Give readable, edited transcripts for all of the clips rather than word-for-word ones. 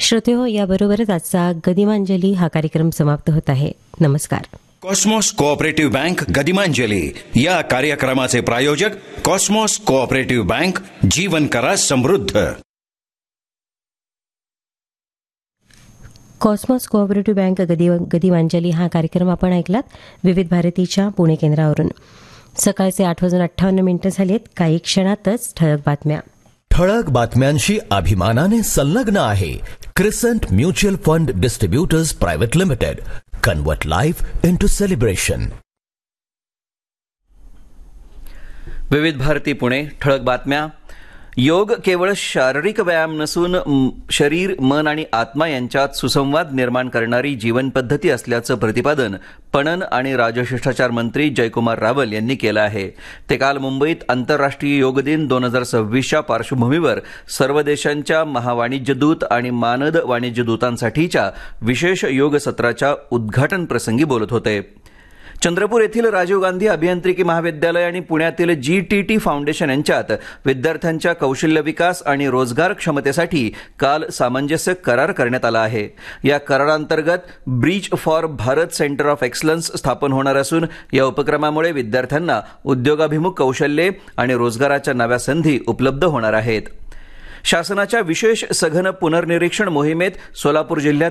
श्रोतेहो, याबरोबरच आजचा गदिमांजली हा कार्यक्रम समाप्त होत आहे. नमस्कार. कॉस्मॉस कोऑपरेटिव्ह बँक गदिमांजली या कार्यक्रमाचे प्रायोजक कॉस्मॉस कोऑपरेटिव्ह बँक, जीवन करा समृद्ध. कॉस्मॉस कोऑपरेटिव्ह बँक गदिमांजली हा कार्यक्रम आपण ऐकलात विविध भारतीच्या पुणे केंद्रावरून. सकाळचे 8:58 झालेत. काही क्षणातच ठळक बातम्या. ठळक बातम्यांशी अभिमानाने संलग्न आहे क्रिसंट mutual fund distributors private limited. Convert life into celebration. विविध भारती पुणे. ठळक बातम्या. योग केवळ शारीरिक व्यायाम नसून शरीर, मन आणि आत्मा यांच्यात सुसंवाद निर्माण करणारी जीवन पद्धती असल्याचं प्रतिपादन पणन आणि राजशिष्टाचार मंत्री जयकुमार रावल यांनी केलं आहे. ते काल मुंबईत आंतरराष्ट्रीय योग दिन 2026च्या पार्श्वभूमीवर सर्व देशांच्या महावाणिज्य दूत आणि मानद वाणिज्य दूतांसाठीच्या विशेष योग सत्राच्या उद्घाटन प्रसंगी बोलत होते. चंद्रपूर येथील राजीव गांधी अभियांत्रिकी महाविद्यालय आणि पुण्यातील GTT फाउंडेशन यांच्यात विद्यार्थ्यांच्या कौशल्य विकास आणि रोजगार क्षमतेसाठी काल सामंजस्य करार करण्यात आला आहे. या करारांतर्गत bridge for Bharat centre of excellence स्थापन होणार असून या उपक्रमामुळे विद्यार्थ्यांना उद्योगाभिमुख कौशल्ये आणि रोजगाराच्या नव्या संधी उपलब्ध होणार आहेत. शासनाच्या विशेष सघन पुनर्निरीक्षण मोहिमेत सोलापूर जिल्ह्यात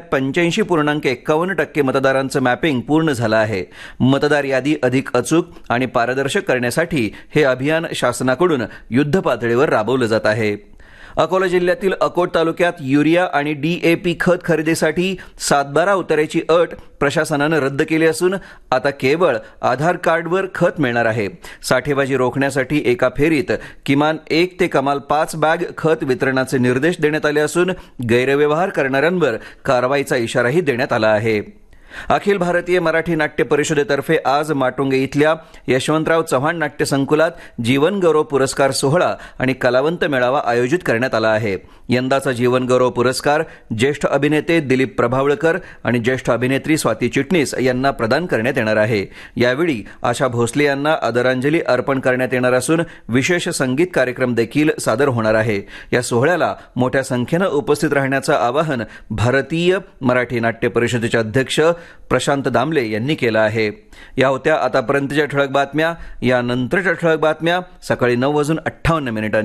85.51% मतदारांचं मॅपिंग पूर्ण झालं आहे. मतदार यादी अधिक अचूक आणि पारदर्शक करण्यासाठी हे अभियान शासनाकडून युद्धपातळीवर राबवलं जात आहे. अकोला जिल्ह्यातील अकोट तालुक्यात युरिया आणि DAP खत खरेदीसाठी 7/12 उतार्याची अट प्रशासनानं रद्द केली असून आता केवळ आधार कार्डवर खत मिळणार आहे. साठेबाजी रोखण्यासाठी एका फेरीत किमान 1 ते कमाल 5 बॅग खत वितरणाचे निर्देश देण्यात आले असून गैरव्यवहार करणाऱ्यांवर कारवाईचा इशाराही देण्यात आला आहे. अखिल भारतीय मराठी नाट्य परिषदेतर्फे आज माटुंगे इथल्या यशवंतराव चव्हाण नाट्य संकुलात जीवन गौरव पुरस्कार सोहळा आणि कलावंत मेळावा आयोजित करण्यात आला आहे. यंदाचा जीवन गौरव पुरस्कार ज्येष्ठ अभिनेते दिलीप प्रभावळकर आणि ज्येष्ठ अभिनेत्री स्वाती चिटणीस यांना प्रदान करण्यात येणार आहे. यावेळी आशा भोसले यांना आदरांजली अर्पण करण्यात येणार असून विशेष संगीत कार्यक्रम देखील सादर होणार आहे. या सोहळ्याला मोठ्या संख्येनं उपस्थित राहण्याचं आवाहन भारतीय मराठी नाट्य परिषदेचे अध्यक्ष प्रशांत दामले यांनी केलं आहे. या होत्या आतापर्यंतच्या ठळक बातम्या. यानंतरच्या ठळक बातम्या सकाळी 9:58